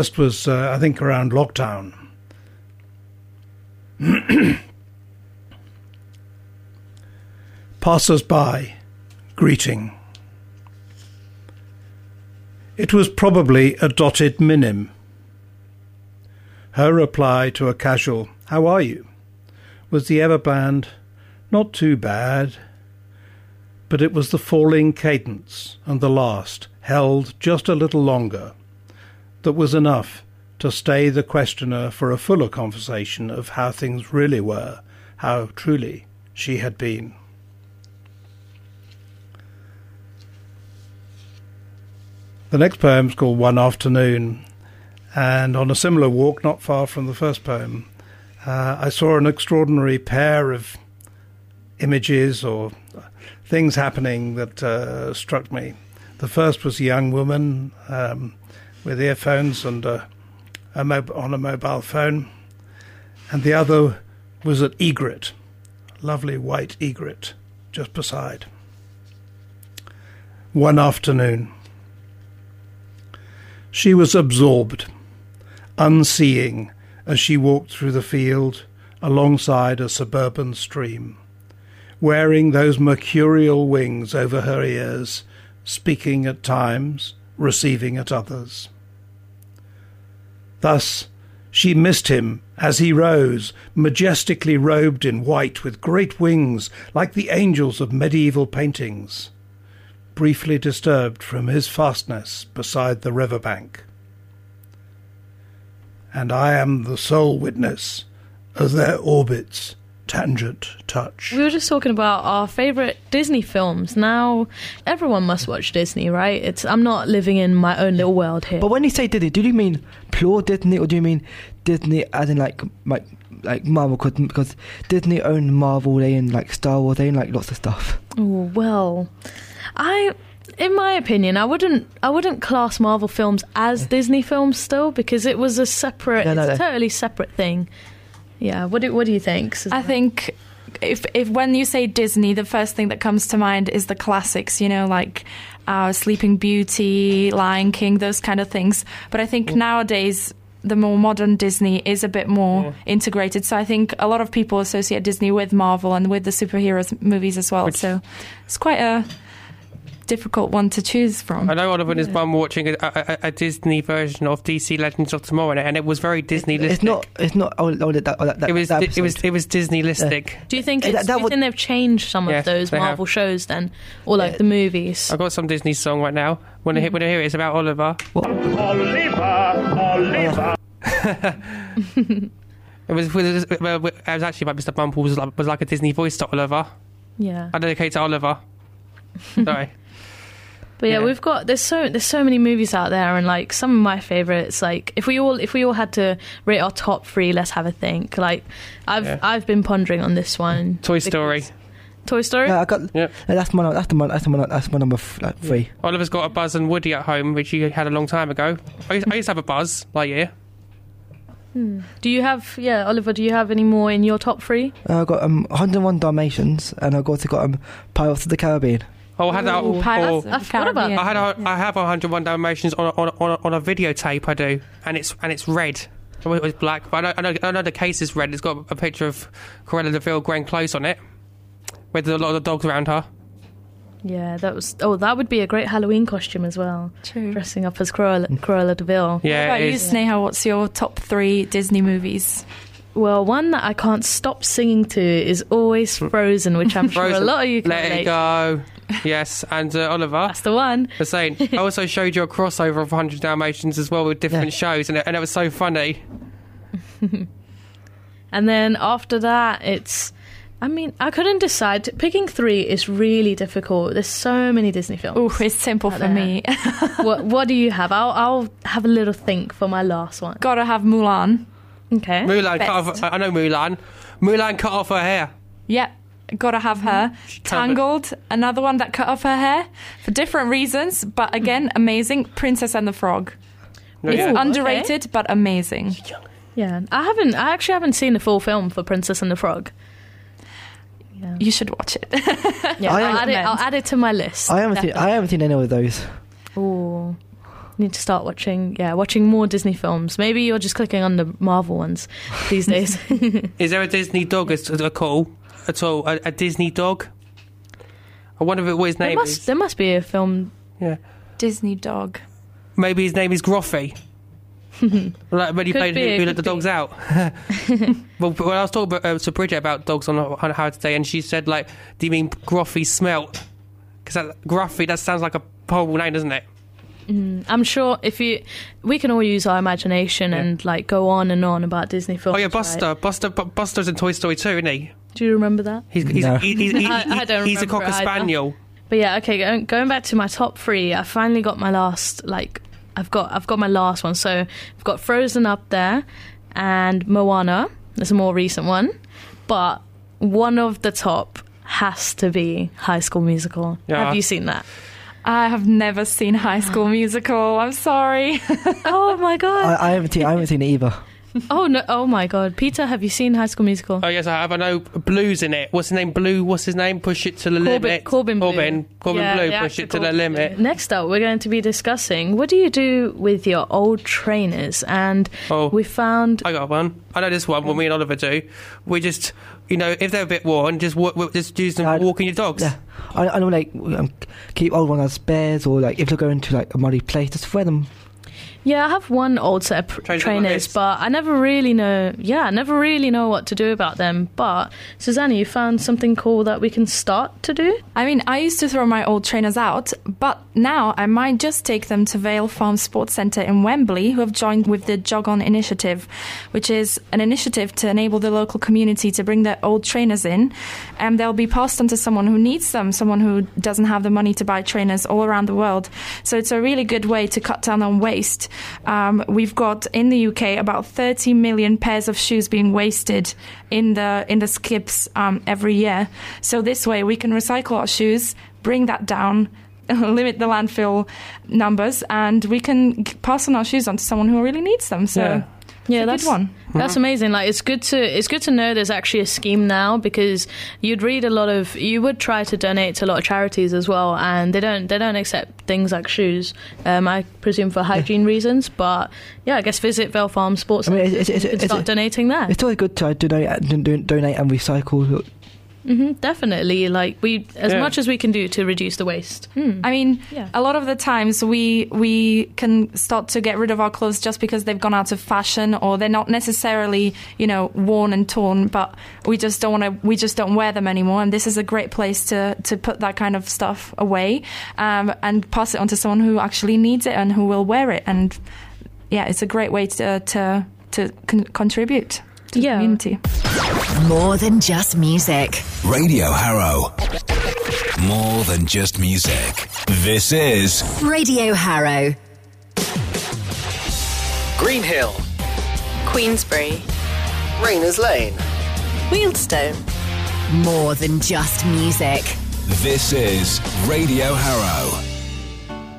First was, I think, around lockdown. Passers-by, greeting. It was probably a dotted minim. Her reply to a casual, "How are you?" was the ever bland, "Not too bad." But it was the falling cadence, and the last, held just a little longer, that was enough to stay the questioner for a fuller conversation of how things really were, how truly she had been. The next poem is called One Afternoon, and on a similar walk not far from the first poem, I saw an extraordinary pair of images or things happening that struck me. The first was a young woman with earphones and on a mobile phone, and the other was an egret, a lovely white egret, just beside. One afternoon. She was absorbed, unseeing, as she walked through the field alongside a suburban stream, wearing those mercurial wings over her ears, speaking at times, receiving at others. Thus she missed him as he rose, majestically robed in white with great wings like the angels of medieval paintings, briefly disturbed from his fastness beside the riverbank. And I am the sole witness of their orbits tangent touch. We were just talking about our favourite Disney films. Now everyone must watch Disney, right? I'm not living in my own little world here. But when you say Disney, do you mean pure Disney, or do you mean Disney as in like Marvel? Because Disney own Marvel, they own like Star Wars, they own like lots of stuff. Oh well, in my opinion, I wouldn't class Marvel films as Disney films still, because it was a separate, it's a totally separate thing. Yeah, what do you think, Susanna? I think if when you say Disney, the first thing that comes to mind is the classics, like Sleeping Beauty, Lion King, those kind of things. But I think nowadays the more modern Disney is a bit more integrated. So I think a lot of people associate Disney with Marvel and with the superheroes movies as well. So it's quite a difficult one to choose from. I know Oliver and his mum were watching a Disney version of DC Legends of Tomorrow, and it was very Disney-listic. It's not. It was Disney-listic. Do you think they've changed some of those Marvel shows then, or like the movies? I've got some Disney song right now. When I hear it, it's about Oliver. Oliver. It was actually about Mr. Bumble was like a Disney voice to Oliver. Yeah. I dedicate to Oliver. Sorry. But yeah, we've got there's so many movies out there, and like some of my favourites. Like if we all had to rate our top 3, let's have a think. Like I've been pondering on this one. Toy Story. Toy Story. Yeah, I got. Yep. That's my number 3. Oliver's got a Buzz and Woody at home, which he had a long time ago. I used to have a Buzz Lightyear. Do you have, Oliver, do you have any more in your top 3? I got 101 Dalmatians, and I've also got Pirates of the Caribbean. Oh, I had I forgot about that. I have 101 Dalmatians on a videotape. I do, and it's red. It was black, but I know the case is red. It's got a picture of Cruella de Vil, Glenn Close on it, with a lot of the dogs around her. Yeah, that would be a great Halloween costume as well. True. Dressing up as Cruella de Vil. Yeah. What about you, Sneha? What's your top 3 Disney movies? Well, one that I can't stop singing to is always Frozen, which I'm sure a lot of you can Let It Go. Yes, and Oliver. That's the one. The same. I also showed you a crossover of 100 Dalmatians as well with different shows, and it was so funny. And then after that, I couldn't decide. Picking 3 is really difficult. There's so many Disney films. Oh, it's simple for me. What do you have? I'll have a little think for my last one. Gotta have Mulan. Okay. Mulan cut off. I know Mulan. Mulan cut off her hair. Yep. Gotta have her. Tangled, another one that cut off her hair for different reasons, but again, amazing. Princess and the Frog. It's underrated, but amazing. Yeah, I actually haven't seen the full film for Princess and the Frog. Yeah. You should watch it. Yeah, I'll add it to my list. I haven't seen any of those. Oh. need to start watching more Disney films. Maybe you're just clicking on the Marvel ones these days. Is there a Disney dog at all? A Disney dog? I wonder what his name is. There must be a film. Yeah. Disney dog. Maybe his name is Gruffy. Like when he played Who Let the Dogs Out. Well, when I was talking to Bridget about dogs on How Today, and she said, like, do you mean Gruffy Smelt? Because Gruffy, that sounds like a horrible name, doesn't it? I'm sure we can all use our imagination and like go on and on about Disney films. Oh yeah, Buster. Right? Buster's in Toy Story 2, isn't he? Do you remember that? He's I don't he's a Cocker Spaniel. But yeah, okay. Going back to my top 3, I finally got my last. Like, I've got my last one. So I've got Frozen up there, and Moana. That's a more recent one, but one of the top has to be High School Musical. Yeah. Have you seen that? I have never seen High School Musical. I'm sorry. Oh my god! I haven't seen it either. Oh no! Oh my god, Peter, have you seen High School Musical? Oh yes, I have. I know Blue's in it. What's his name? Blue. What's his name? Push it to the limit. Corbin Blue. Blue. Push it to the limit. Next up, we're going to be discussing what do you do with your old trainers, and we found. I got one. I know this one. What me and Oliver do, we just, if they're a bit worn, just use them walking your dogs. Yeah, I know, like keep old ones as spares, or like if they're going to like a muddy place, just wear them. Yeah, I have one old set of trainers, but I never really know. Yeah, I never really know what to do about them. But Susanna, you found something cool that we can start to do? I mean, I used to throw my old trainers out, but now I might just take them to Vale Farm Sports Centre in Wembley, who have joined with the Jog On initiative, which is an initiative to enable the local community to bring their old trainers in, and they'll be passed on to someone who needs them, someone who doesn't have the money to buy trainers all around the world. So it's a really good way to cut down on waste. We've got in the UK about 30 million pairs of shoes being wasted in the skips every year. So this way we can recycle our shoes, bring that down, limit the landfill numbers, and we can pass on our shoes on to someone who really needs them. So yeah, that's a good one. That's amazing. Like, it's good to know there's actually a scheme now, because you would try to donate to a lot of charities as well, and they don't accept things like shoes. I presume for hygiene reasons, but yeah, I guess visit Vale Farm Sports. And start donating there. It's always good to donate and recycle. Definitely, like much as we can do to reduce the waste. I mean, a lot of the times we can start to get rid of our clothes just because they've gone out of fashion, or they're not necessarily worn and torn, but we just don't wear them anymore. And this is a great place to put that kind of stuff away, and pass it on to someone who actually needs it and who will wear it. And yeah, it's a great way to contribute to the community. More than just music. Radio Harrow. More than just music. This is Radio Harrow. Greenhill. Queensbury. Rayners Lane. Wealdstone. More than just music. This is Radio Harrow.